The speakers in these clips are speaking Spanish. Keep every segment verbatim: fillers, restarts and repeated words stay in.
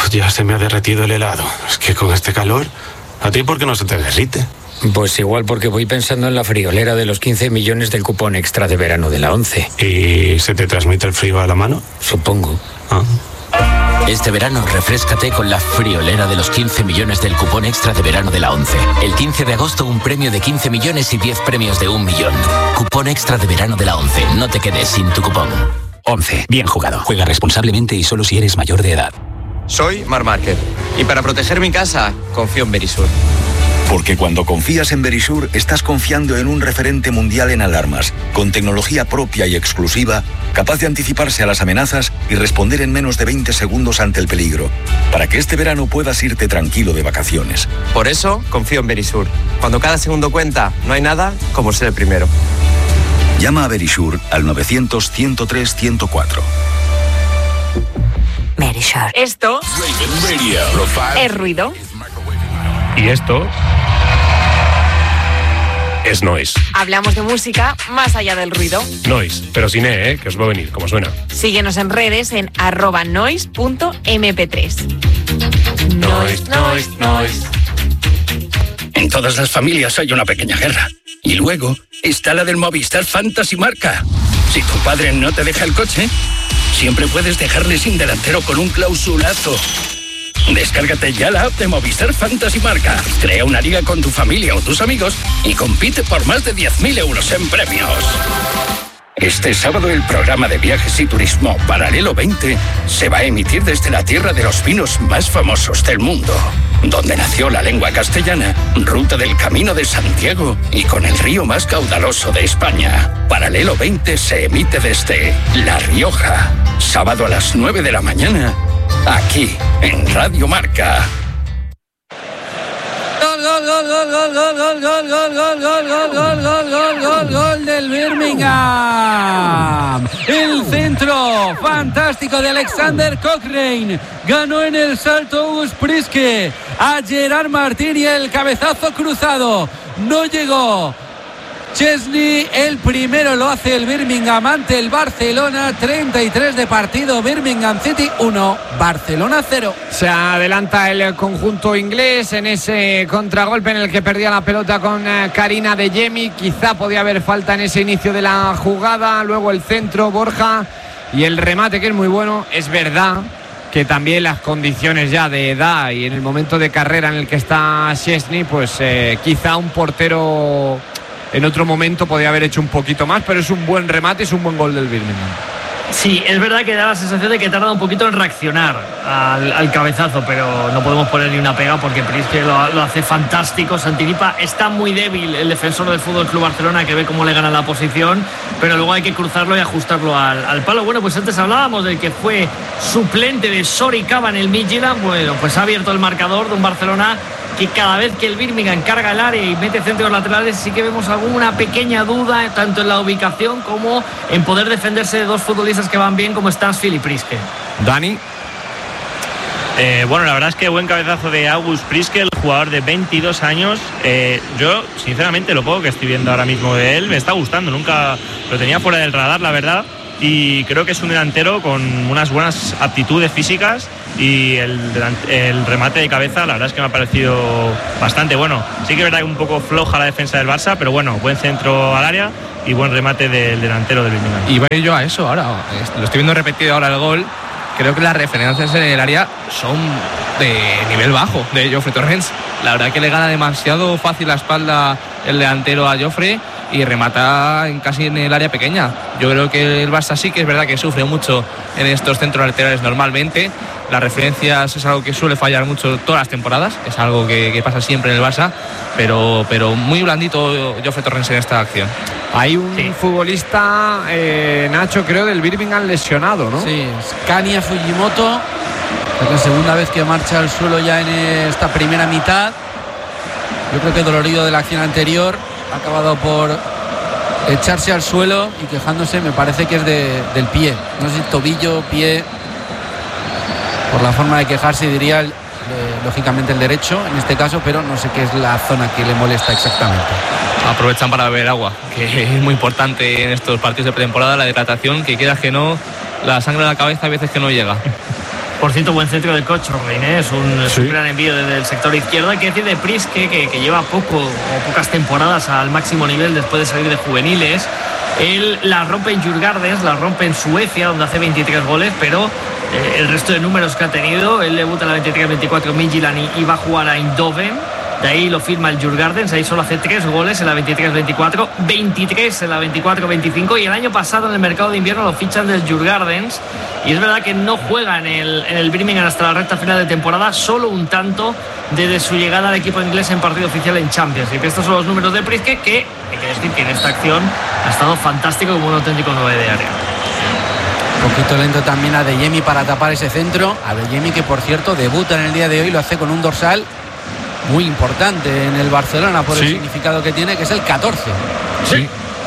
ya se me ha derretido el helado. Es que con este calor, ¿a ti por qué no se te derrite? Pues igual porque voy pensando en la friolera de los quince millones del cupón extra de verano de la ONCE. ¿Y se te transmite el frío a la mano? Supongo. Ah. Este verano refréscate con la friolera de los quince millones del cupón extra de verano de la ONCE. El quince de agosto un premio de quince millones y diez premios de un millón. Cupón extra de verano de la ONCE. No te quedes sin tu cupón. ONCE. Bien jugado. Juega responsablemente y solo si eres mayor de edad. Soy Marc Márquez y para proteger mi casa confío en Verisur. Porque cuando confías en Verisur, estás confiando en un referente mundial en alarmas, con tecnología propia y exclusiva, capaz de anticiparse a las amenazas y responder en menos de veinte segundos ante el peligro, para que este verano puedas irte tranquilo de vacaciones. Por eso confío en Verisur. Cuando cada segundo cuenta, no hay nada como ser el primero. Llama a Verisur al novecientos, ciento tres, ciento cuatro. Verisur. Esto es ruido. Y esto es noise. Hablamos de música más allá del ruido. Noise, pero sin E, ¿eh? Que os va a venir, como suena. Síguenos en redes en arroba noise punto eme pe tres. Noise, noise, noise. En todas las familias hay una pequeña guerra. Y luego está la del Movistar Fantasy Marca. Si tu padre no te deja el coche, siempre puedes dejarle sin delantero con un clausulazo. Descárgate ya la app de Movistar Fantasy Marca. Crea una liga con tu familia o tus amigos y compite por más de diez mil euros en premios. Este sábado el programa de viajes y turismo Paralelo veinte se va a emitir desde la tierra de los vinos más famosos del mundo, donde nació la lengua castellana, ruta del Camino de Santiago y con el río más caudaloso de España. Paralelo veinte se emite desde La Rioja, sábado a las nueve de la mañana, aquí en Radio Marca. Gol, gol, gol, gol, gol, gol, gol, gol, gol, gol, gol, gol, gol, gol, gol, gol del Birmingham. El centro fantástico de Alexander Cochrane. Ganó en el salto August Priske a Gerard Martín y el cabezazo cruzado. No llegó Chesney, el primero lo hace el Birmingham ante el Barcelona. Treinta y tres de partido, Birmingham City uno, Barcelona cero. Se adelanta el conjunto inglés en ese contragolpe en el que perdía la pelota con Karina de Jemi. Quizá podía haber falta en ese inicio de la jugada. Luego el centro, Borja, y el remate, que es muy bueno. Es verdad que también las condiciones ya de edad y en el momento de carrera en el que está Chesney, pues eh, quizá un portero en otro momento podía haber hecho un poquito más, pero es un buen remate, es un buen gol del Birmingham. Sí, es verdad que da la sensación de que tarda un poquito en reaccionar al, al cabezazo, pero no podemos poner ni una pega porque Priske lo, lo hace fantástico. Santilipa está muy débil, el defensor del F C Barcelona, que ve cómo le gana la posición, pero luego hay que cruzarlo y ajustarlo al, al palo. Bueno, pues antes hablábamos del que fue suplente de Soricaba en el Midtjylland. Bueno, pues ha abierto el marcador de un Barcelona que cada vez que el Birmingham carga el área y mete centros laterales, sí que vemos alguna pequeña duda tanto en la ubicación como en poder defenderse de dos futbolistas que van bien, como Stansfield y Priske. Dani. Eh, bueno, la verdad es que buen cabezazo de August Priske, el jugador de veintidós años. Eh, yo, sinceramente, lo poco que estoy viendo ahora mismo de él me está gustando. Nunca lo tenía fuera del radar, la verdad. Y creo que es un delantero con unas buenas aptitudes físicas y el, el remate de cabeza la verdad es que me ha parecido bastante bueno. Sí que es verdad que un poco floja la defensa del Barça, pero bueno, buen centro al área y buen remate del delantero del Birmingham. Iba yo a eso ahora, lo estoy viendo repetido ahora el gol. Creo que las referencias en el área son de nivel bajo de Jofre Torrens. La verdad que le gana demasiado fácil la espalda el delantero a Jofre y remata en casi en el área pequeña. Yo creo que el Barça sí que es verdad que sufre mucho en estos centros laterales normalmente. Las referencias es algo que suele fallar mucho todas las temporadas, es algo que, que pasa siempre en el Barça, pero, pero muy blandito Jofre Torrens en esta acción. Hay un sí. futbolista, eh, Nacho, creo, del Birmingham lesionado, ¿no? Sí, Scania Fujimoto. Es la segunda vez que marcha al suelo ya en esta primera mitad. Yo creo que dolorido de la acción anterior. Ha acabado por echarse al suelo y quejándose, me parece que es de, del pie. No sé si tobillo, pie. Por la forma de quejarse diría el, lógicamente el derecho en este caso, pero no sé qué es la zona que le molesta exactamente. Aprovechan para beber agua, que es muy importante en estos partidos de pretemporada, la hidratación, que quieras que no, la sangre a la cabeza a veces que no llega. Por cierto, buen centro de Cochrane, ¿eh? Es un, sí. es un gran envío desde el sector izquierdo. Hay que decir de Priske, que, que lleva poco o pocas temporadas al máximo nivel después de salir de juveniles. Él la rompe en Djurgårdens, la rompe en Suecia, donde hace veintitrés goles, pero eh, el resto de números que ha tenido, él debuta en la veintitrés veinticuatro Midtjylland y, y va a jugar a Eindhoven. De ahí lo firma el Djurgårdens, ahí solo hace tres goles en la veintitrés veinticuatro, veintitrés en la veinticuatro veinticinco, y el año pasado en el mercado de invierno lo fichan del Djurgårdens, y es verdad que no juega en el, en el Birmingham hasta la recta final de temporada, solo un tanto desde su llegada al equipo inglés en partido oficial en Champions. Y estos son los números de Priske, que hay que decir que en esta acción ha estado fantástico como un auténtico nueve de área. Un poquito lento también a Adeyemi para tapar ese centro. Adeyemi, que por cierto debuta en el día de hoy, lo hace con un dorsal muy importante en el Barcelona por sí. el significado que tiene, que es el catorce. Sí.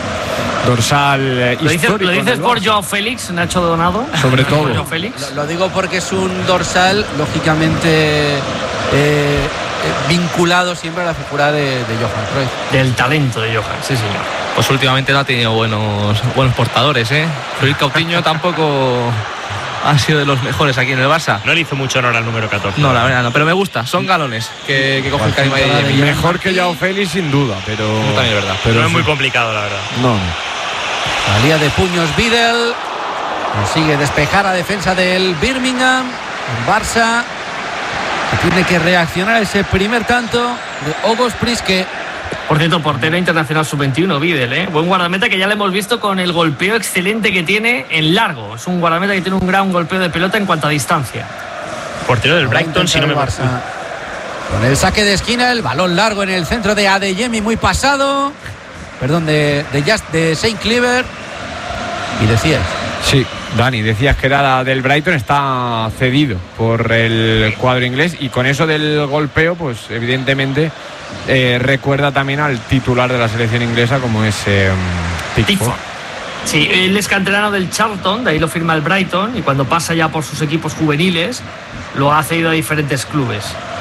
Dorsal eh, ¿Lo histórico. Dices, ¿Lo dices por Joao Félix, Nacho Donado? Sobre todo. Joao Félix. Lo, lo digo porque es un dorsal, lógicamente, eh, eh, vinculado siempre a la figura de, de Johan Cruyff. Del talento de Johan, sí, señor. Pues últimamente no ha tenido buenos, buenos portadores, ¿eh? Luis Coutinho tampoco ha sido de los mejores aquí en el Barça. No le hizo mucho honor al número catorce. No, la verdad no, pero me gusta. Son galones que, que coge el Karim Adeyemi. Mejor que Joao Félix, sin duda, pero no, también es verdad. Pero no sí. es muy complicado, la verdad. No. Salía de puños Vidal. Consigue despejar a defensa del Birmingham. El Barça, que tiene que reaccionar a ese primer tanto de August Priske. Por cierto, portero internacional sub veintiuno, Vidal, ¿eh? Buen guardameta, que ya le hemos visto con el golpeo excelente que tiene en largo. Es un guardameta que tiene un gran golpeo de pelota en cuanto a distancia. Portero del Brighton, si no me Barça. Con el saque de esquina, el balón largo en el centro de Adeyemi, muy pasado. Perdón, de, de, Just, de Saint Cleaver. Y decías. Sí, Dani, decías que era del Brighton, está cedido por el cuadro inglés, y con eso del golpeo, pues evidentemente eh, recuerda también al titular de la selección inglesa, como es eh, Pickford. Sí, él es canterano del Charlton, de ahí lo firma el Brighton, y cuando pasa ya por sus equipos juveniles lo ha cedido a diferentes clubes.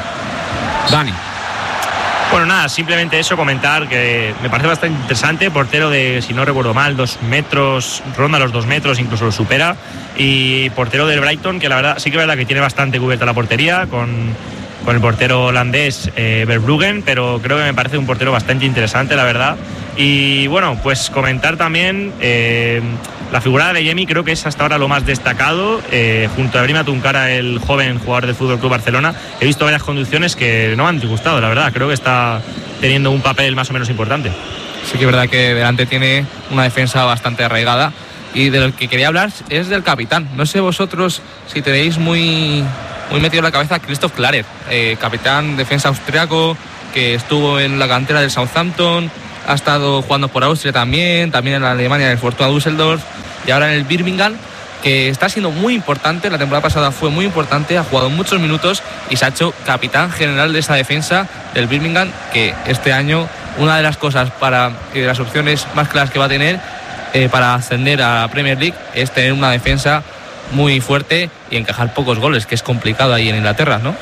Dani. Bueno, nada, simplemente eso, comentar que me parece bastante interesante. Portero de, si no recuerdo mal, dos metros, ronda los dos metros, incluso lo supera. Y portero del Brighton, que la verdad sí que es verdad que tiene bastante cubierta la portería con, con el portero holandés eh, Verbruggen, pero creo que me parece un portero bastante interesante, la verdad. Y bueno, pues comentar también eh, la figura de Adeyemi, creo que es hasta ahora lo más destacado, eh, junto a Brima Tunkara, el joven jugador del F C Barcelona. He visto varias conducciones que no me han disgustado, la verdad. Creo que está teniendo un papel más o menos importante. Sí que es verdad que delante tiene una defensa bastante arraigada, y de lo que quería hablar es del capitán. No sé vosotros si tenéis muy, muy metido en la cabeza a Christoph Klarert, eh, capitán defensa austriaco, que estuvo en la cantera del Southampton, ha estado jugando por Austria también, también en la Alemania, en el Fortuna Düsseldorf, y ahora en el Birmingham, que está siendo muy importante. La temporada pasada fue muy importante, ha jugado muchos minutos y se ha hecho capitán general de esa defensa del Birmingham, que este año una de las cosas para eh, las opciones más claras que va a tener eh, para ascender a la Premier League es tener una defensa muy fuerte y encajar pocos goles, que es complicado ahí en Inglaterra, ¿no?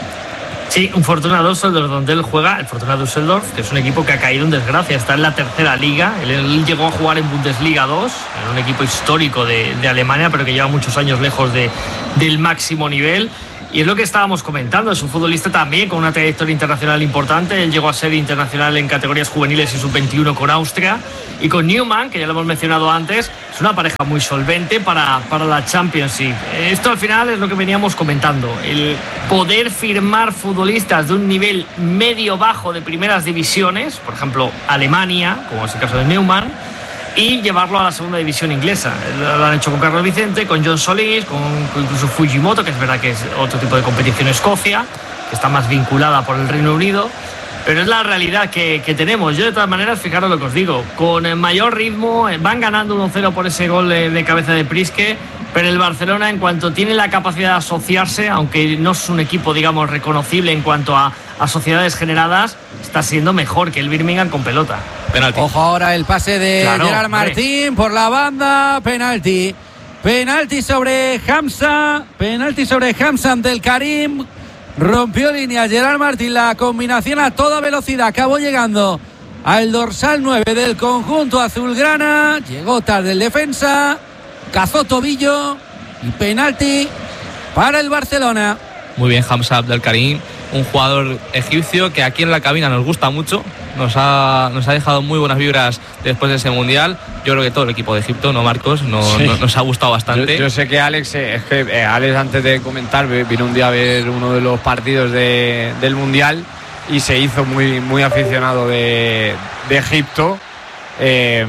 Sí, un Fortuna Düsseldorf donde él juega, el Fortuna Düsseldorf, que es un equipo que ha caído en desgracia, está en la tercera liga. Él, él llegó a jugar en Bundesliga dos, en un equipo histórico de, de Alemania, pero que lleva muchos años lejos de, del máximo nivel. Y es lo que estábamos comentando, es un futbolista también con una trayectoria internacional importante. Él llegó a ser internacional en categorías juveniles y sub veintiuno con Austria. Y con Newman, que ya lo hemos mencionado antes, es una pareja muy solvente para, para la Championship. Esto al final es lo que veníamos comentando, el poder firmar futbolistas de un nivel medio-bajo de primeras divisiones, por ejemplo Alemania, como es el caso de Newman, y llevarlo a la segunda división inglesa. Lo han hecho con Carlos Vicente, con John Solís, con, con incluso Fujimoto, que es verdad que es otro tipo de competición, Escocia, que está más vinculada por el Reino Unido, pero es la realidad que, que tenemos. Yo de todas maneras, fijaros lo que os digo, con mayor ritmo, van ganando uno cero por ese gol de, de cabeza de Priske, pero el Barcelona, en cuanto tiene la capacidad de asociarse, aunque no es un equipo, digamos, reconocible en cuanto a, a sociedades generadas, está siendo mejor que el Birmingham con pelota. Penalti. Ojo ahora el pase de claro, Gerard Martín por la banda, penalti. Penalti sobre Hamza, penalti sobre Hamza del Karim. Rompió línea Gerard Martín, la combinación a toda velocidad, acabó llegando al dorsal nueve del conjunto azulgrana. Llegó tarde el defensa, cazó tobillo y penalti para el Barcelona. Muy bien, Hamza Abdelkarim, un jugador egipcio que aquí en la cabina nos gusta mucho, nos ha, nos ha dejado muy buenas vibras después de ese mundial. Yo creo que todo el equipo de Egipto, no Marcos, no, sí. no, nos ha gustado bastante. Yo, yo sé que Alex, eh, es que eh, Alex antes de comentar vino un día a ver uno de los partidos de, del mundial y se hizo muy, muy aficionado de, de Egipto. Eh,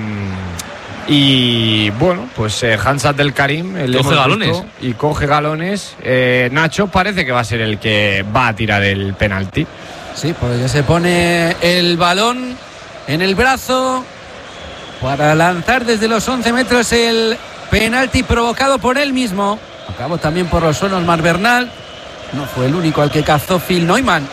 Y bueno, pues eh, Hamza Abdelkarim coge galones y coge galones. Eh, Nacho parece que va a ser el que va a tirar el penalti. Sí, porque se pone el balón en el brazo para lanzar desde los once metros el penalti provocado por él mismo. Acabó también por los suelos Mar Bernal. No fue el único al que cazó Phil Neumann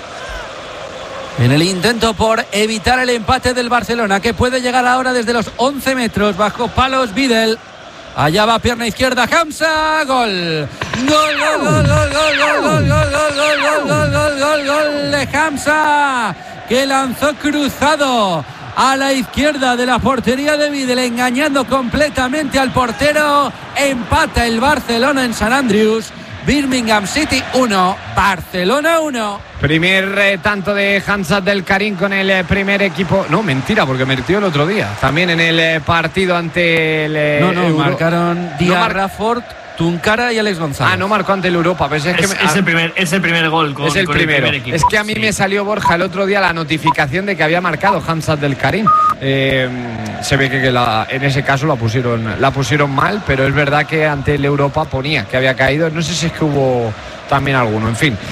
en el intento por evitar el empate del Barcelona, que puede llegar ahora desde los once metros, bajo palos Vidal. Allá va pierna izquierda Hamza, gol. Gol, gol, gol, gol, gol, gol, gol, gol, gol, gol, gol, gol, gol de Hamza, que lanzó cruzado a la izquierda de la portería de Vidal, engañando completamente al portero. Empata el Barcelona en San Andrews. Birmingham City uno, Barcelona uno. Primer eh, tanto de Hamza Abdelkarim con el eh, primer equipo. No, mentira, porque metió el otro día. También en el eh, partido ante el. Eh, no, no, Euro... marcaron Díaz, no mar... Rafford, Tuncara y Alex González. Ah, no marcó ante el Europa. Pues es, es, que me... es, el primer, es el primer gol con, es el, con primero. el primer equipo. Es que a mí sí. me salió, Borja, el otro día la notificación de que había marcado Hamza Abdelkarim. Eh, se ve que, que la, en ese caso la pusieron, la pusieron mal, pero es verdad que ante el Europa ponía que había caído. No sé si es que hubo también alguno, en fin.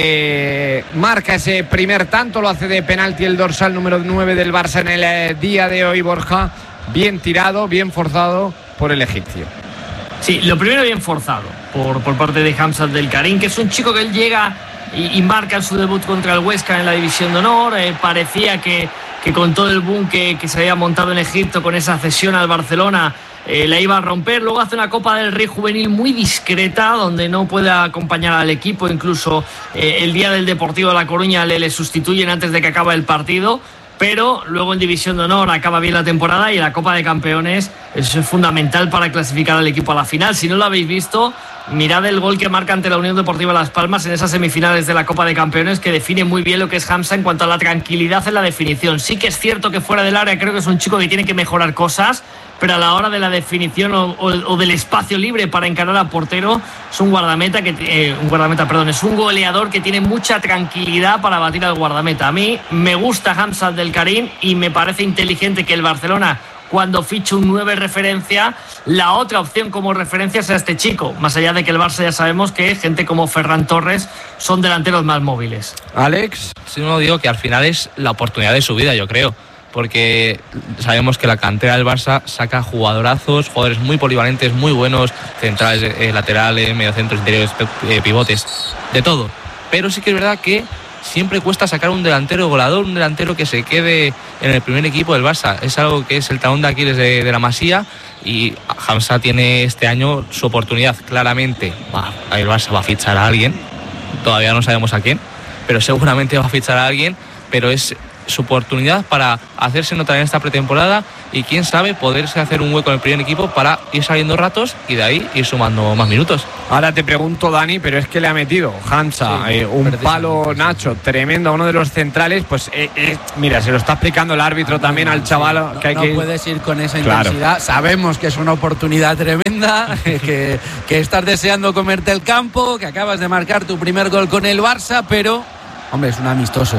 Eh, marca ese primer tanto, lo hace de penalti el dorsal número nueve del Barça en el eh, día de hoy, Borja. Bien tirado, bien forzado por el egipcio. Sí, lo primero bien forzado por, por parte de Hamza Abdelkarim, que es un chico que él llega y, y marca su debut contra el Huesca en la División de Honor. Eh, parecía que, que con todo el boom que, que se había montado en Egipto con esa cesión al Barcelona, eh, la iba a romper. Luego hace una Copa del Rey juvenil muy discreta, donde no puede acompañar al equipo. Incluso eh, el día del Deportivo de La Coruña le, le sustituyen antes de que acabe el partido. Pero luego en División de Honor acaba bien la temporada y la Copa de Campeones eso es fundamental para clasificar al equipo a la final. Si no lo habéis visto, mirad el gol que marca ante la Unión Deportiva Las Palmas en esas semifinales de la Copa de Campeones, que define muy bien lo que es Hamza en cuanto a la tranquilidad en la definición. Sí que es cierto que fuera del área creo que es un chico que tiene que mejorar cosas, pero a la hora de la definición o, o, o del espacio libre para encarar al portero, es un guardameta que eh, un guardameta, perdón, es un goleador que tiene mucha tranquilidad para batir al guardameta. A mí me gusta Hamza Abdelkarim y me parece inteligente que el Barcelona, cuando ficha un nueve referencia, la otra opción como referencia sea este chico, más allá de que el Barça ya sabemos que gente como Ferran Torres son delanteros más móviles. Alex, si no digo que al final es la oportunidad de su vida, yo creo, porque sabemos que la cantera del Barça saca jugadorazos, jugadores muy polivalentes, muy buenos, centrales, eh, laterales, mediocentros, interiores, eh, pivotes, de todo. Pero sí que es verdad que siempre cuesta sacar un delantero goleador, un delantero que se quede en el primer equipo del Barça. Es algo que es el talón de Aquiles de, de la Masía, y Hamza tiene este año su oportunidad. Claramente va, el Barça va a fichar a alguien, todavía no sabemos a quién, pero seguramente va a fichar a alguien, pero es su oportunidad para hacerse notar en esta pretemporada y quién sabe poderse hacer un hueco en el primer equipo para ir saliendo ratos y de ahí ir sumando más minutos. Ahora te pregunto, Dani, pero es que le ha metido Hamza sí, eh, un palo Nacho tremendo a uno de los centrales, pues eh, eh, mira, se lo está explicando el árbitro ah, también no, al chaval sí, que hay no, que no puedes ir con esa claro. intensidad. Sabemos que es una oportunidad tremenda, que, que estás deseando comerte el campo, que acabas de marcar tu primer gol con el Barça, pero hombre, es un amistoso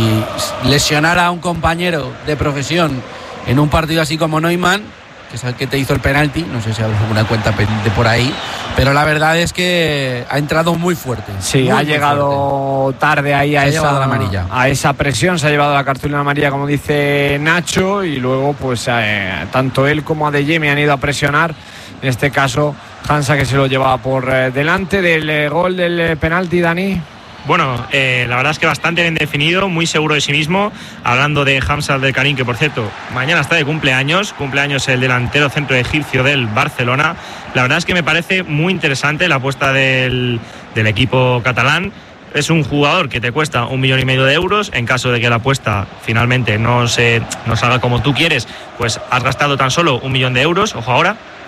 y lesionar a un compañero de profesión en un partido así como Neumann, que es el que te hizo el penalti, no sé si hay alguna cuenta pendiente por ahí, pero la verdad es que ha entrado muy fuerte. Sí, muy, ha muy llegado fuerte. tarde ahí a esa, la amarilla. a esa presión, se ha llevado la cartulina amarilla, como dice Nacho, y luego pues eh, tanto él como Adeyemi han ido a presionar. En este caso, Hamza, que se lo llevaba por eh, delante del eh, gol del eh, penalti, Dani. Bueno, eh, la verdad es que bastante bien definido, muy seguro de sí mismo. Hablando de Hamza Abdelkarim, que por cierto, mañana está de cumpleaños, cumpleaños el delantero centro egipcio del Barcelona. La verdad es que me parece muy interesante la apuesta del, del equipo catalán. Es un jugador que te cuesta un millón y medio de euros. En caso de que la apuesta finalmente no se no salga como tú quieres, pues has gastado tan solo un millón de euros. Ojo ahora.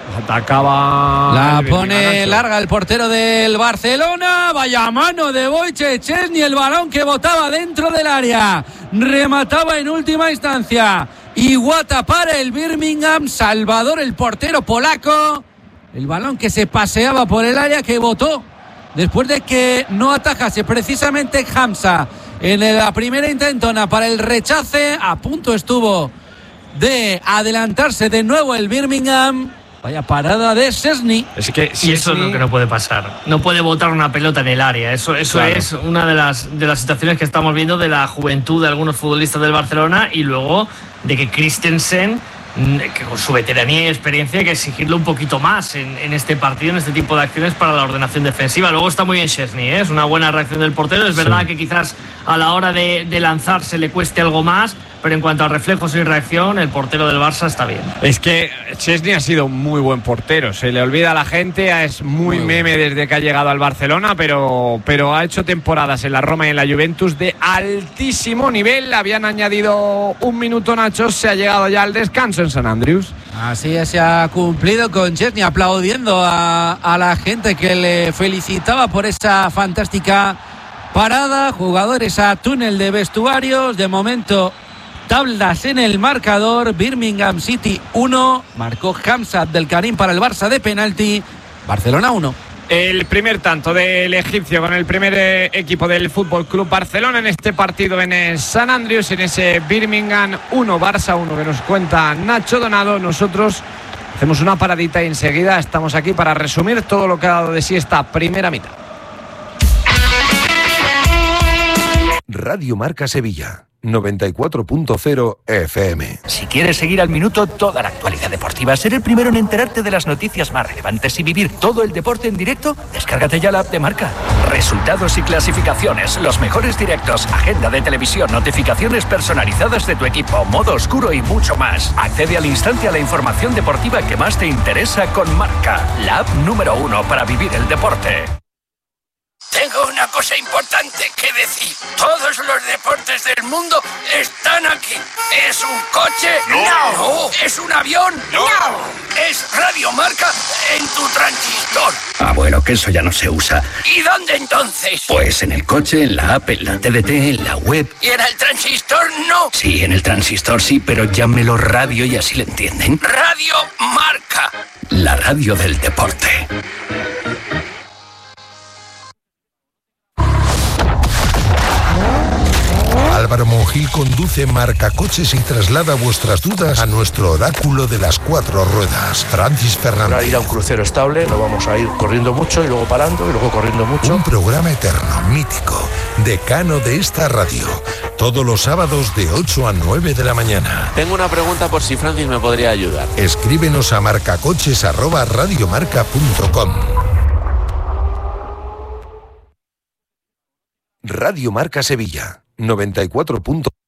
Atacaba. La el pone Birmingham. larga el portero del Barcelona. Vaya mano de Wojciech Szczęsny, el balón que botaba dentro del área. Remataba en última instancia. Iwata para el Birmingham. Salvador, el portero polaco. El balón que se paseaba por el área, que botó después de que no atajase precisamente Hamza en la primera intentona para el rechace. A punto estuvo de adelantarse de nuevo el Birmingham. Vaya parada de Szczęsny. Es que y eso es lo que no puede pasar. No puede botar una pelota en el área. Eso, eso Claro. es una de las, de las situaciones que estamos viendo de la juventud de algunos futbolistas del Barcelona, y luego de que Christensen, que con su veteranía y experiencia, hay que exigirle un poquito más en, en este partido, en este tipo de acciones para la ordenación defensiva. Luego está muy bien Szczęsny, ¿eh? Es una buena reacción del portero. Es verdad sí. que quizás a la hora de, de lanzarse le cueste algo más, pero en cuanto a reflejos y reacción, el portero del Barça está bien. Es que Szczęsny ha sido un muy buen portero. Se le olvida a la gente, es muy, muy meme bueno. desde que ha llegado al Barcelona, pero, pero ha hecho temporadas en la Roma y en la Juventus de altísimo nivel. Habían añadido un minuto, Nacho, se ha llegado ya al descanso en San Andrews. Así es, se ha cumplido con Szczęsny aplaudiendo a, a la gente que le felicitaba por esa fantástica parada. Jugadores a túnel de vestuarios. De momento, tablas en el marcador. Birmingham City uno. Marcó Hamza Abdelkarim para el Barça de penalti. Barcelona uno. El primer tanto del egipcio con el primer eh, equipo del Fútbol Club Barcelona en este partido en el San Andrews, en ese Birmingham uno, Barça uno que nos cuenta Nacho Donado. Nosotros hacemos una paradita y enseguida estamos aquí para resumir todo lo que ha dado de sí esta primera mitad. Radio Marca Sevilla, noventa y cuatro punto cero F M. Si quieres seguir al minuto toda la actualidad deportiva, ser el primero en enterarte de las noticias más relevantes y vivir todo el deporte en directo, descárgate ya la app de Marca. Resultados y clasificaciones, los mejores directos, agenda de televisión, notificaciones personalizadas de tu equipo, modo oscuro y mucho más. Accede al instante a la información deportiva que más te interesa con Marca, la app número uno para vivir el deporte. Tengo una cosa importante que decir. Todos los deportes del mundo están aquí. ¿Es un coche? No. no. ¿Es un avión? No. no. ¿Es Radio Marca en tu transistor? Ah, bueno, que eso ya no se usa. ¿Y dónde entonces? Pues en el coche, en la app, en la T D T, en la web. ¿Y en el transistor no? Sí, en el transistor sí, pero llámelo radio y así le entienden. Radio Marca. La radio del deporte. Álvaro Monjil conduce Marca Coches y traslada vuestras dudas a nuestro oráculo de las cuatro ruedas, Francis Fernández. Para ir a un crucero estable, no vamos a ir corriendo mucho y luego parando y luego corriendo mucho. Un programa eterno, mítico, decano de esta radio. Todos los sábados de ocho a nueve de la mañana. Tengo una pregunta por si Francis me podría ayudar. Escríbenos a marcacoches arroba radiomarca punto com. Radio Marca Sevilla, noventa y cuatro punto